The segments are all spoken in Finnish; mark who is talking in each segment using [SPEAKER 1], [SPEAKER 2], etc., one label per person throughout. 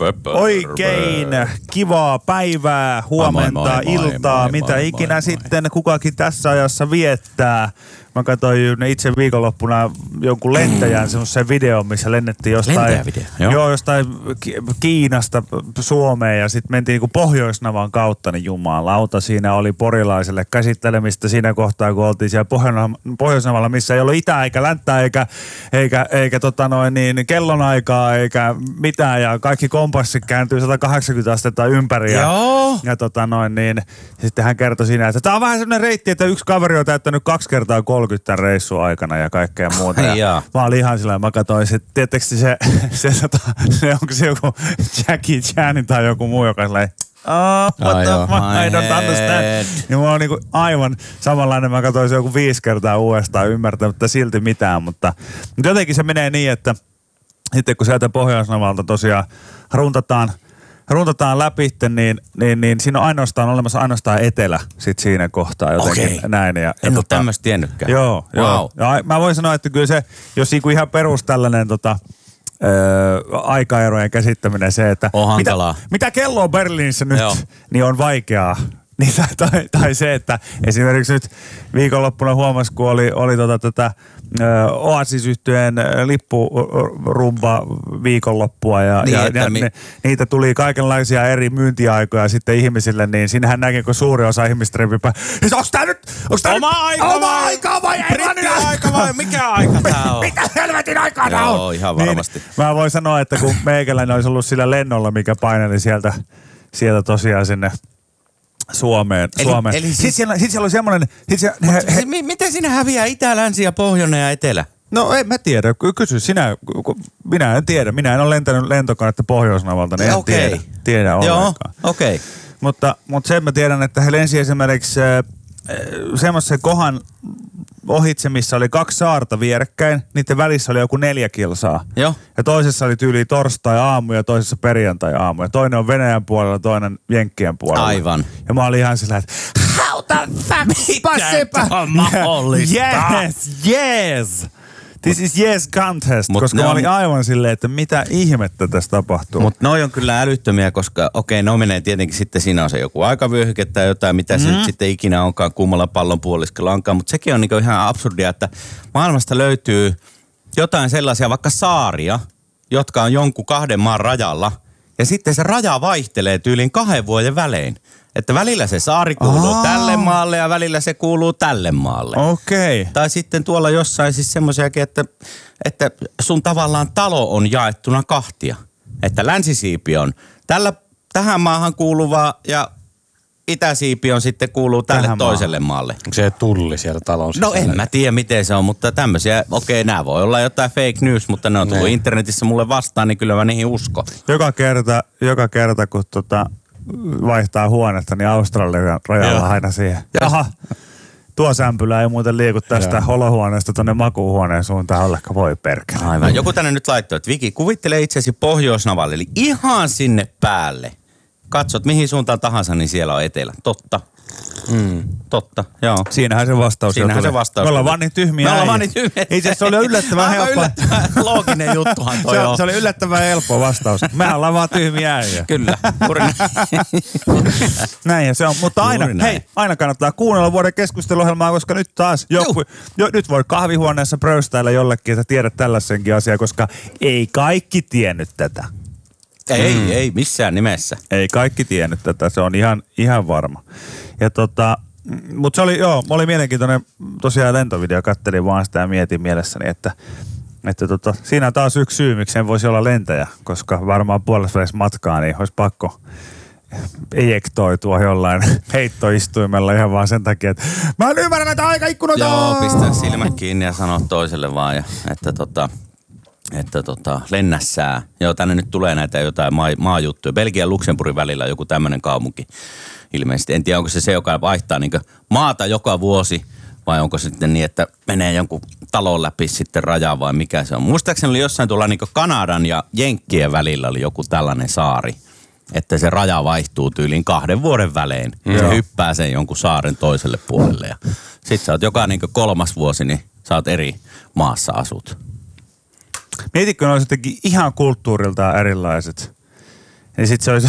[SPEAKER 1] Oikein kivaa päivää, huomenta, iltaa, mitä ikinä sitten kukakin tässä ajassa viettää. Mä katsoin itse viikonloppuna jonkun lentäjän semmoisen videon, missä lennettiin jostain Kiinasta Suomeen ja sitten mentiin niinku Pohjoisnavan kautta, niin jumalauta, siinä oli porilaiselle käsittelemistä siinä kohtaa, kun oltiin siellä Pohjoisnavalla, missä ei ollut itä eikä länttä eikä kellonaikaa eikä mitään ja kaikki kompassit kääntyy 180 astetta ympäri ja sitten hän kertoi siinä, että tää on vähän semmoinen reitti, että yksi kaveri on täyttänyt 2 kertaa 30 tämän reissun aikana ja kaikkea muuta. Ja mä olin ihan sillä, mä katsoin, että tietysti se onko se joku Jackie Chan tai joku muu, joka silleen, what the fuck, I don't understand. Niin mulla on niinku aivan samanlainen, mä katsoin se joku 5 kertaa uudestaan ymmärtämättä silti mitään, mutta jotenkin se menee niin, että sitten kun sieltä Pohjoisnavalta tosiaan runtataan läpi, niin siinä on olemassa ainoastaan etelä sit siinä kohtaa jotenkin näin.
[SPEAKER 2] En ole tämmöistä tiennytkään.
[SPEAKER 1] Joo. Ja mä voin sanoa, että kyllä se, jos ihan perus tällainen aikaerojen käsittäminen se, että mitä kello on Berliinissä nyt, niin on vaikeaa. Niin, tai se, että esimerkiksi nyt viikonloppuna huomasi, kun oli tätä Oasis-yhtyeen lippurumba viikonloppua ja niitä tuli kaikenlaisia eri myyntiaikoja sitten ihmisille, niin siinähän näkee, kun suuri osa ihmistä repipää. Onks tää nyt
[SPEAKER 2] oma aika vai
[SPEAKER 1] aika vai mikä aika tää on? Mitä helvetin aikaa tää on?
[SPEAKER 2] Joo, ihan varmasti.
[SPEAKER 1] Niin, mä voin sanoa, että kun meikäläinen olisi ollut sillä lennolla, mikä paineli sieltä tosiaan sinne Suomeen.
[SPEAKER 2] Eli
[SPEAKER 1] sitten siellä oli semmoinen...
[SPEAKER 2] Miten siinä häviää itä, länsi ja pohjoinen ja etelä?
[SPEAKER 1] No en mä tiedä. Kysy sinä. Minä en tiedä. Minä en ole lentänyt lentokonetta Pohjoisnavalta, niin en tiedä ollenkaan.
[SPEAKER 2] Okei.
[SPEAKER 1] Mutta sen mä tiedän, että he lensi esimerkiksi semmoisen kohan ohitse, missä oli 2 saarta vierekkäin. Niiden välissä oli joku 4 kilsaa.
[SPEAKER 2] Joo.
[SPEAKER 1] Ja toisessa oli tyyli torstai-aamu ja toisessa perjantai-aamu. Ja toinen on Venäjän puolella, toinen Jenkkien puolella.
[SPEAKER 2] Aivan.
[SPEAKER 1] Ja mä olin ihan sillä, että how the fuck
[SPEAKER 2] Mitä on mahdollista?
[SPEAKER 1] Yes! This is yes contest, koska mä olin aivan silleen, että mitä ihmettä tässä tapahtuu.
[SPEAKER 2] Mutta noi on kyllä älyttömiä, koska no menee tietenkin sitten, siinä on se joku aikavyöhyke tai jotain, mitä se nyt sitten ikinä onkaan, kummalla pallon puoliskolla onkaan. Mutta sekin on niinku ihan absurdia, että maailmasta löytyy jotain sellaisia vaikka saaria, jotka on jonkun 2 maan rajalla. Ja sitten se raja vaihtelee tyyliin 2 vuoden välein. Että välillä se saari kuuluu tälle maalle ja välillä se kuuluu tälle maalle.
[SPEAKER 1] Okei.
[SPEAKER 2] Tai sitten tuolla jossain siis semmoisiakin, että sun tavallaan talo on jaettuna 2. Että länsisiipi on tähän maahan kuuluvaa ja itäsiipi on sitten kuuluu tälle toiselle maalle.
[SPEAKER 3] Onko se tulli siellä talon sisällä?
[SPEAKER 2] No en mä tiedä miten se on, mutta tämmöisiä, nämä voi olla jotain fake news, mutta ne on tullut internetissä mulle vastaan, niin kyllä mä niihin uskon.
[SPEAKER 1] Joka kerta kun vaihtaa huonetta, niin Australian rajalla aina siihen. Aha, tuo sämpylä ei muuten liiku tästä olohuoneesta tuonne makuuhuoneen suuntaan ollenkaan, voi perkele.
[SPEAKER 2] Aivan. Joku tänne nyt laittoi, että Viki, kuvittele itsesi Pohjoisnavalle, eli ihan sinne päälle. Katsot mihin suuntaan tahansa, niin siellä on etelä. Totta. Totta, joo.
[SPEAKER 1] Siinähän se vastaus. Me ollaan vaan niin tyhmiä. Itse asiassa se oli yllättävän helppo.
[SPEAKER 2] Looginen juttuhan toi on.
[SPEAKER 1] Se oli yllättävän helppo vastaus. Me ollaan vaan tyhmiä äijä.
[SPEAKER 2] Kyllä, juuri
[SPEAKER 1] näin se on. Mutta aina kannattaa kuunnella vuoden keskusteluohjelmaa, koska nyt taas nyt voi kahvihuoneessa pröystäillä jollekin, että tiedät tällaisenkin asiaa, koska ei kaikki tiennyt tätä.
[SPEAKER 2] Ei missään nimessä.
[SPEAKER 1] Ei kaikki tiennyt tätä, se on ihan varma. Ja mutta se oli mielenkiintoinen tosiaan lentovideo, kattelin vaan sitä ja mietin mielessäni, että siinä on taas yksi syy, miksi en voisi olla lentäjä, koska varmaan puolesvälissä matkaa, niin olisi pakko ejektoitua jollain heittoistuimella ihan vaan sen takia, että mä en ymmärrä näitä aikaikkunoita!
[SPEAKER 2] Joo, pistää silmät kiinni ja sano toiselle vaan, että lennässää. Joo, tänne nyt tulee näitä jotain maajuttuja. Belgian ja Luxemburgin välillä on joku tämmöinen kaupunki ilmeisesti. En tiedä, onko se joka vaihtaa niin maata joka vuosi vai onko sitten niin, että menee jonkun talon läpi sitten rajaa vai mikä se on. Muistaakseni oli jossain tuolla niin Kanadan ja Jenkkien välillä oli joku tällainen saari, että se raja vaihtuu tyyliin 2 vuoden välein. Se hyppää sen jonkun saaren toiselle puolelle ja sit sä oot joka niin 3. vuosi, niin sä oot eri maassa asut.
[SPEAKER 1] Mietitkö, ne olisi jotenkin ihan kulttuuriltaan erilaiset. niin sit se olisi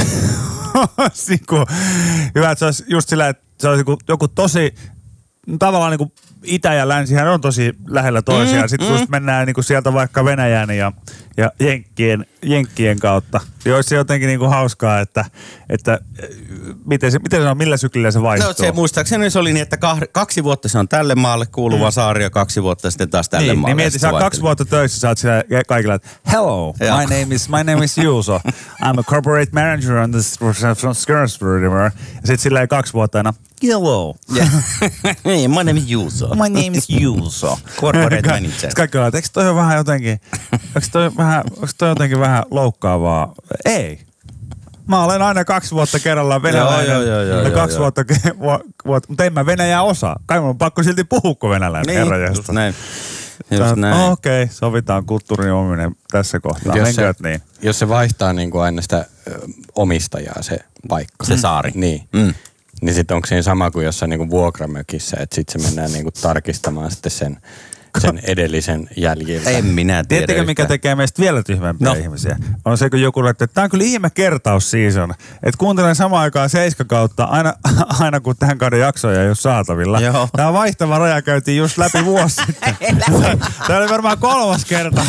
[SPEAKER 1] hyvä, että se olisi just sillä, että se olisi joku tosi, tavallaan niin kuin Itä ja Länsihän on tosi lähellä toisiaan. Sitten kun mennään niin kuin sieltä vaikka Venäjän ja Jenkkien kautta, niin olisi jotenkin niin kuin hauskaa, että miten se on, millä syklillä se vaihtuu.
[SPEAKER 2] No se muistaakseni se oli niin, että 2 vuotta se on tälle maalle kuuluva saari ja 2 vuotta sitten taas tälle maalle.
[SPEAKER 1] Niin mieti, sä oot 2 vuotta töissä, sä oot siellä kaikilla, että hello, my name is Juuso. I'm a corporate manager on this from Scaresbury River. Ja sit silleen 2 vuotta aina, hello.
[SPEAKER 2] Yeah. My name is Juuso.
[SPEAKER 1] My name is Juuso.
[SPEAKER 2] Corporate manager.
[SPEAKER 1] Kaikki on, eikö toi ole vähän jotenkin, onko toi jotenkin vähän loukkaavaa? Ei. Mä olen aina 2 vuotta kerrallaan venäläinen. Joo. 2 vuotta, mutta en mä venäjää osaa. Kai mun on pakko silti puhua kuin venäläinen.
[SPEAKER 2] Niin, just näin. Just näin.
[SPEAKER 1] Okei, sovitaan kulttuurin ominen tässä kohtaa.
[SPEAKER 3] Jos se vaihtaa niin kuin aina sitä omistajaa se paikka.
[SPEAKER 2] Se saari.
[SPEAKER 3] Niin. Niin sitten onko siinä sama kuin jossain niin kuin vuokramökissä, että sitten se mennään niin kuin tarkistamaan sitten sen edellisen jäljiltä.
[SPEAKER 2] En minä tiedä.
[SPEAKER 1] Tiedättekö, mikä tekee meistä vielä tyhmempiä ihmisiä? On se, kun joku laittaa, että tämä on kyllä ihme kertaus season. Että kuuntelen samaan aikaan 7 kautta, aina kun tähän kauden jaksoja ei ole saatavilla. Joo. Tämä vaihtava raja käytiin just läpi vuosi sitten. Tämä oli varmaan 3. kerta.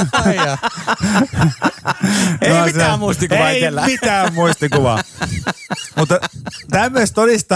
[SPEAKER 2] Ei mitään muistikuvaa itsellä.
[SPEAKER 1] Ei mitään muistikuvaa. Mutta tämä myös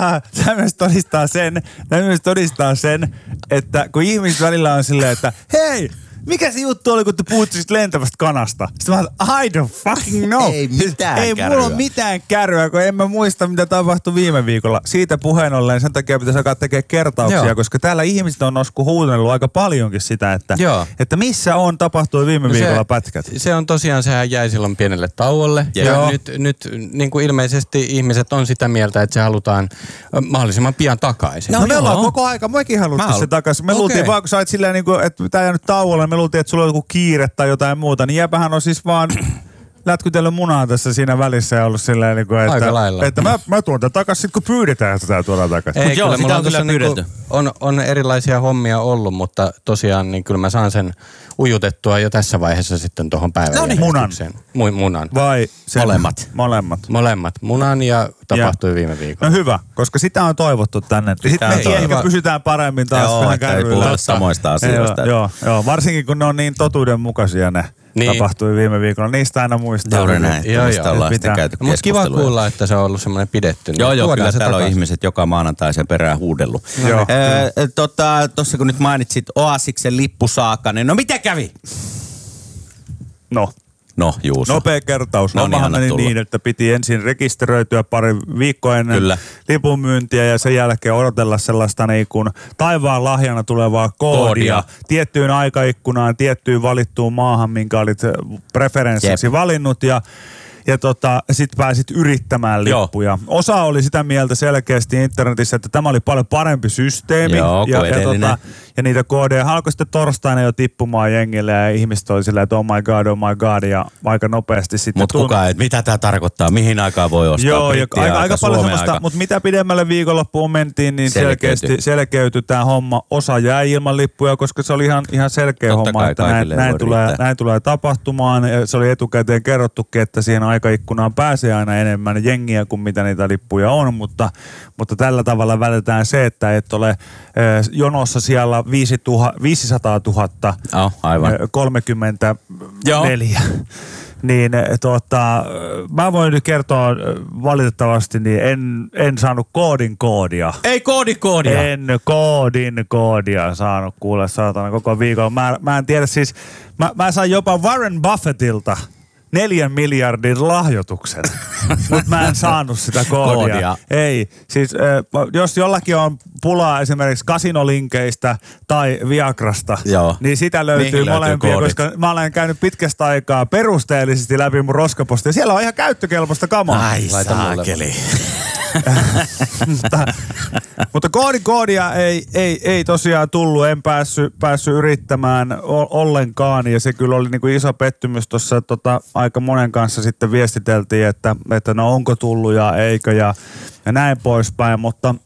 [SPEAKER 1] todistaa sen, että kun ihmiset välillä on silleen, että hei, mikä se juttu oli, kun te puhutte siitä lentävästä kanasta? Sitten mä I don't fucking know.
[SPEAKER 2] Ei mitään
[SPEAKER 1] Ei
[SPEAKER 2] kärryä.
[SPEAKER 1] mulla ole mitään kärryä, kun en mä muista, mitä tapahtui viime viikolla. Siitä puheen ollen, sen takia pitäisi alkaa tekemään kertauksia, koska täällä ihmiset on huudellut aika paljonkin sitä, että missä tapahtui viime viikolla pätkät.
[SPEAKER 3] Se on tosiaan, sehän jäi silloin pienelle tauolle. Ja nyt niin kuin ilmeisesti ihmiset on sitä mieltä, että se halutaan mahdollisimman pian takaisin.
[SPEAKER 1] No me ollaan koko aika, mekin haluttiin se takaisin. Me luultiin vaan, kun sä oot silleen, niin kuin, että tää jäänyt tauolle, me luultiin, että sulla on joku kiire tai jotain muuta, niin jäpähän on siis vaan lätkytellyt munaa tässä siinä välissä ja ollut silleen, että mä tuon tätä takaisin sit kun pyydetään, että tää tuodaan takaisin.
[SPEAKER 3] Ei, kyllä mulla on kyllä on erilaisia hommia ollut, mutta tosiaan niin kyllä mä saan sen ujutettua jo tässä vaiheessa sitten tuohon päiväjärjestykseen. Munan.
[SPEAKER 1] Vai
[SPEAKER 2] Molemmat.
[SPEAKER 3] Munan ja tapahtui viime viikolla.
[SPEAKER 1] No hyvä, koska sitä on toivottu tänne. Sitten me ehkä pysytään paremmin taas.
[SPEAKER 2] Joo, että ei puhuta samoista asioista.
[SPEAKER 1] Joo, varsinkin kun ne on niin totuudenmukaisia ne. Niin. Tapahtui viime viikolla. Niistä aina muistaa.
[SPEAKER 2] Juuri näin. Joo. Ollaan sitten käyty
[SPEAKER 3] keskustelua. Mutta kiva kuulla, että se on ollut semmoinen pidetty.
[SPEAKER 2] Joo, kyllä täällä on ihmiset joka maanantai sen perään huudellut. Tuossa kun nyt mainitsit Oasiksen lippusaakan, no mitä kävi? No, Juuso.
[SPEAKER 1] Nopea kertaus. Hommahan meni niin, että piti ensin rekisteröityä pari viikkoa ennen lipunmyyntiä ja sen jälkeen odotella sellaista niin kuin taivaan lahjana tulevaa koodia tiettyyn aikaikkunaan, tiettyyn valittuun maahan, minkä olit preferenssiksi valinnut ja sit pääsit yrittämään lippuja. Osa oli sitä mieltä selkeästi internetissä, että tämä oli paljon parempi systeemi. Ja niitä koodeja alkoi sitten torstaina jo tippumaan jengille ja ihmiset oli silleen, että oh my god ja aika nopeasti sitten.
[SPEAKER 2] Mutta mitä tämä tarkoittaa? Mihin aikaan voi ostaa?
[SPEAKER 1] Joo, aika paljon semmoista, mutta mitä pidemmälle viikonloppuun mentiin, niin selkeästi selkeytyi tämä homma. Osa jäi ilman lippuja, koska se oli ihan selkeä homma, että näin tulee tapahtumaan. Ja se oli etukäteen kerrottukin, että siihen aikaikkunaan pääsee aina enemmän jengiä kuin mitä niitä lippuja on, mutta tällä tavalla vältetään se, että et ole jonossa siellä 500 000,
[SPEAKER 2] aivan.
[SPEAKER 1] 34. Niin mä voin nyt kertoa valitettavasti, niin en saanut koodia.
[SPEAKER 2] Ei koodia?
[SPEAKER 1] En koodia saanut kuule saatana koko viikolla. Mä en tiedä siis, mä sain jopa Warren Buffettilta 4 miljardin lahjoituksen, mutta mä en saanut sitä koodia. Ei, siis jos jollakin on pulaa esimerkiksi kasinolinkeistä tai Viagrasta, niin sitä löytyy molempia, koska mä olen käynyt pitkästä aikaa perusteellisesti läpi mun roskapostia. Siellä on ihan käyttökelpoista kamaa.
[SPEAKER 2] Ai saakeli.
[SPEAKER 1] Mutta koodia ei tosiaan tullut, en päässyt yrittämään ollenkaan ja se kyllä oli niinku iso pettymys tuossa aika monen kanssa sitten viestiteltiin, että no onko tullut ja eikö ja näin poispäin, mutta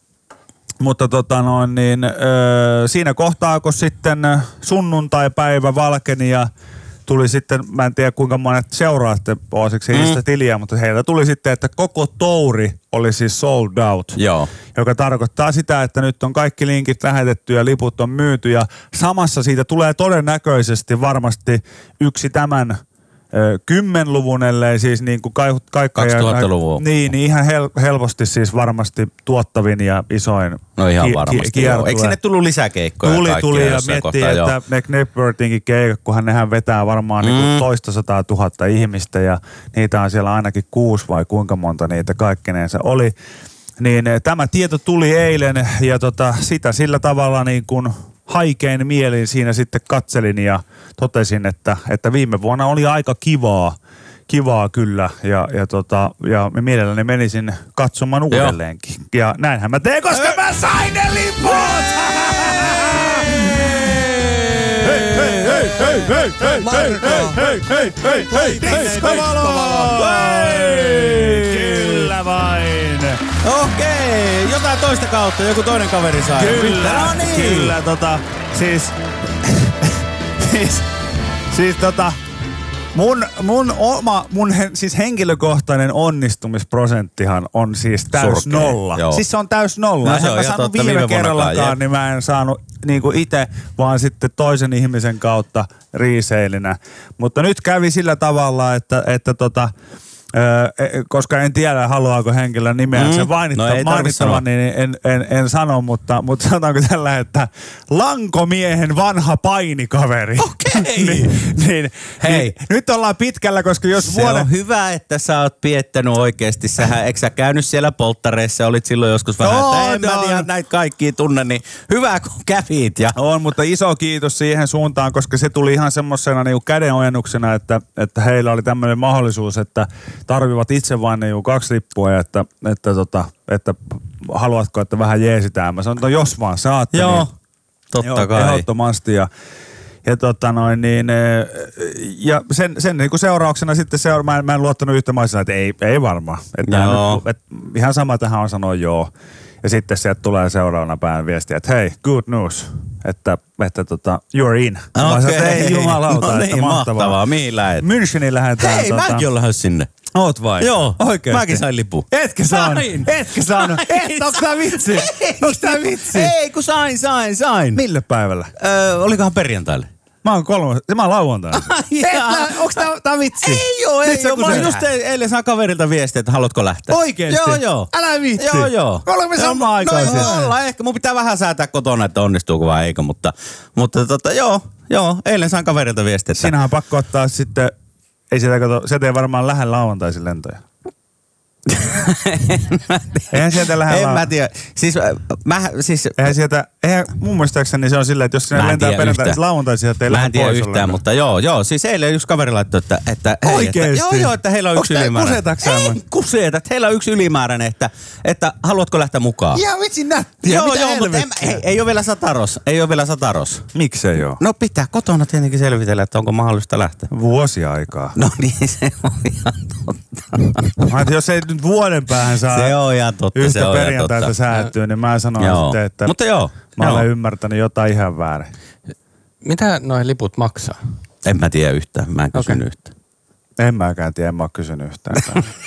[SPEAKER 1] siinä kohtaa kun sitten sunnuntai-päivä valkeni ja tuli sitten, mä en tiedä kuinka monet seuraatte Oasiksen Insta-tiliä, mutta heillä tuli sitten, että koko touri oli siis sold out.
[SPEAKER 2] Joo.
[SPEAKER 1] Joka tarkoittaa sitä, että nyt on kaikki linkit lähetetty ja liput on myyty ja samassa siitä tulee todennäköisesti varmasti yksi tämän 10-luvun, ellei siis niin kuin
[SPEAKER 2] 2000-luvun.
[SPEAKER 1] Niin ihan helposti siis varmasti tuottavin ja isoin
[SPEAKER 2] no ihan varmasti. Eikö sinne tullut lisäkeikkoja?
[SPEAKER 1] Tuli ja miettii, että ne Knepworthinkin keikat, kunhan nehän vetää varmaan niin kuin 200 000 ihmistä ja niitä on siellä ainakin 6 vai kuinka monta niitä kaikkinensa oli. Niin tämä tieto tuli eilen ja sitä sillä tavalla niin kuin haikein mielin siinä sitten katselin ja totesin, että viime vuonna oli aika kivaa kyllä ja mielelläni menisin katsomaan uudelleenkin. Ja näinhän mä teen, koska mä sain ne liput! Hei, diskovalo! Kyllä vain!
[SPEAKER 2] Okei, jotain toista kautta, joku toinen kaveri sai.
[SPEAKER 1] Kyllä, no niin. Kyllä, siis henkilökohtainen onnistumisprosenttihan on siis täys nolla. Joo. Siis se on täys nolla.
[SPEAKER 2] No,
[SPEAKER 1] mä saanut viime kerrallakaan, niin mä en saanut niinku itse, vaan sitten toisen ihmisen kautta riiseilinä. Mutta nyt kävi sillä tavalla, että koska en tiedä, haluaako henkilön nimeä sen mainittavan, niin en sano, mutta sanotaanko tällä, että lankomiehen vanha painikaveri.
[SPEAKER 2] Okei.
[SPEAKER 1] niin, nyt ollaan pitkällä, koska jos
[SPEAKER 2] se on hyvä, että sä oot piettänyt oikeesti. Eikö sä käynyt siellä polttareissa, olit silloin joskus vähän, että en mä tiedä näitä kaikkia tunne, niin hyvä kun kävit. Ja.
[SPEAKER 1] On, mutta iso kiitos siihen suuntaan, koska se tuli ihan semmosena niinku kädenojennuksena, että heillä oli tämmöinen mahdollisuus, että tarvivat itse vain 2 lippua ja että haluatko, että vähän jeesitään. Mä sanoin, että jos vaan saatte.
[SPEAKER 2] Joo,
[SPEAKER 1] niin,
[SPEAKER 2] totta kai.
[SPEAKER 1] Ehdottomasti ja sen niin kuin seurauksena sitten mä en luottanut yhtä maisena, että ei varmaan. Että ihan sama tähän on sanoa joo. Ja sitten sieltä tulee seuraavana päivänä viestiä, että hei, good news, että you're in.
[SPEAKER 2] Okei.
[SPEAKER 1] Ei jumalauta,
[SPEAKER 2] no niin,
[SPEAKER 1] että mahtavaa.
[SPEAKER 2] Mihin lähet?
[SPEAKER 1] Müncheniin lähdetään.
[SPEAKER 2] Hei, mäkin olen lähes sinne.
[SPEAKER 1] Oot vai?
[SPEAKER 2] Joo,
[SPEAKER 1] oikeesti.
[SPEAKER 2] Mäkin sain lipun.
[SPEAKER 1] Etkö saanut? Onks tää vitsi? Onks tää vitsi?
[SPEAKER 2] Ei, kun sain.
[SPEAKER 1] Mille päivällä?
[SPEAKER 2] Olikohan perjantaille?
[SPEAKER 1] Mä oon lauantaina. Onks tää vitsi?
[SPEAKER 2] Ei oo. Mä just eilen saan kaverilta viestiä, että haluatko lähteä.
[SPEAKER 1] Oikeesti?
[SPEAKER 2] Joo.
[SPEAKER 1] Älä vitsi.
[SPEAKER 2] Joo.
[SPEAKER 1] Olemme samaan aikaan.
[SPEAKER 2] No ehkä mun pitää vähän säätää kotona, että onnistuuko vai eikö, mutta joo, eilen saan kaverilta viestiä.
[SPEAKER 1] Siinähän on pakko ottaa sitten, ei sieltä ei varmaan lähde lauantaisin lentoja. Eihän sieltä lähde
[SPEAKER 2] En mä tiedä.
[SPEAKER 1] Eihän mun muistaakseni se on silleen, että jos sinne lentää perjantaisin lauantaisin, sieltä ei lähde pois.
[SPEAKER 2] Mä en tiedä yhtään, mutta joo. Siis eilen yksi kaveri laittoi, että
[SPEAKER 1] oikeesti?
[SPEAKER 2] Joo, että heillä on yksi ylimääräinen. Ei kuseeta, että heillä on yksi ylimääräinen, että haluatko lähteä mukaan?
[SPEAKER 1] Ihan vitsin nättiä.
[SPEAKER 2] Joo, mutta ei ole vielä sataros.
[SPEAKER 1] Miksei oo?
[SPEAKER 2] No pitää kotona tietenkin selvitellä, että onko mahdollista lähteä.
[SPEAKER 1] Vuosia aikaa.
[SPEAKER 2] No niin, se on ihan totta.
[SPEAKER 1] Jos ei nyt vuoden päähän saa
[SPEAKER 2] se on ihan totta,
[SPEAKER 1] yhtä perjantaita säätyä, niin mä sanon sitten, että
[SPEAKER 2] mutta
[SPEAKER 1] mä olen ymmärtänyt jotain ihan väärin.
[SPEAKER 3] Mitä noi liput maksaa?
[SPEAKER 2] En mä tiedä yhtään, mä en kysynyt yhtään.
[SPEAKER 1] En mäkään tiedä, en mä oon kysynyt yhtään.